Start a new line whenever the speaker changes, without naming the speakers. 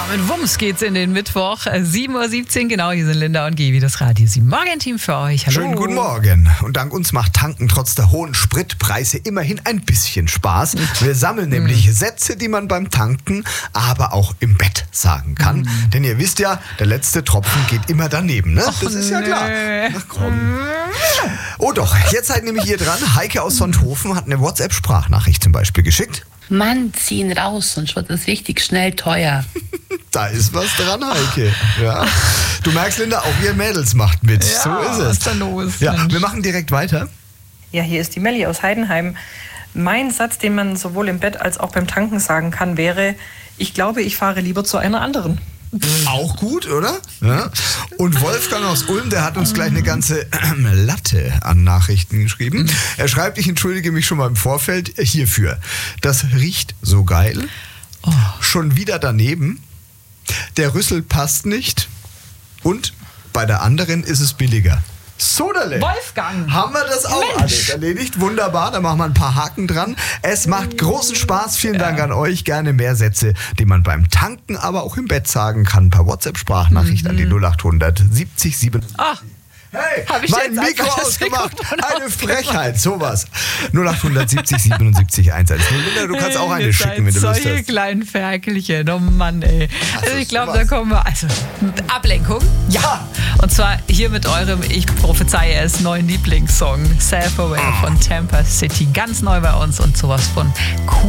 mit Wumms geht's in den Mittwoch, 7:17 Uhr, genau, hier sind Linda und Gevi, das Radio 7 Morgen-Team für euch. Hallo.
Schönen guten Morgen. Und dank uns macht Tanken trotz der hohen Spritpreise immerhin ein bisschen Spaß. Wir sammeln nämlich Sätze, die man beim Tanken, aber auch im Bett sagen kann. Denn ihr wisst ja, der letzte Tropfen geht immer daneben, ne? Das ist ja klar. Ach komm. Oh doch, jetzt seid nämlich ihr dran. Heike aus Sonthofen hat eine WhatsApp-Sprachnachricht zum Beispiel geschickt.
Mann, zieh ihn raus, sonst wird das richtig schnell teuer.
Da ist was dran, Heike. Ja. Du merkst, Linda, auch ihr Mädels macht mit.
Ja,
so ist es.
was ist da los?
Ja,
Mensch.
wir machen direkt weiter.
Ja, hier ist die Melli aus Heidenheim. Mein Satz, den man sowohl im Bett als auch beim Tanken sagen kann, wäre: Ich glaube, ich fahre lieber zu einer anderen.
Auch gut, oder? Ja. Und Wolfgang aus Ulm, der hat uns gleich eine ganze Latte an Nachrichten geschrieben. Er schreibt, ich entschuldige mich schon mal im Vorfeld hierfür. Das riecht so geil. Schon wieder daneben. Der Rüssel passt nicht. Und bei der anderen ist es billiger. Sodale.
Wolfgang.
Haben wir das auch alles erledigt? Wunderbar, da machen wir ein paar Haken dran. Es macht großen Spaß. Vielen Dank an euch. Gerne mehr Sätze, die man beim Tanken, aber auch im Bett sagen kann. Per WhatsApp-Sprachnachricht an die 0800 70 7.
Ach,
Hey,
hab ich
mein
jetzt
Mikro
einfach das
ausgemacht.
Mikrofon
Eine Frechheit, sowas. 0870 77 110. Linda, du kannst auch eine
ihr
schicken, wenn du
seid
Lust
solche
hast.
kleinen Ferkelchen, oh Mann, ey. Also ich glaube, da kommen wir, also Ablenkung, ja. Und zwar hier mit eurem, ich prophezeie es, neuen Lieblingssong, Self Away von Tampa City. Ganz neu bei uns und sowas von cool.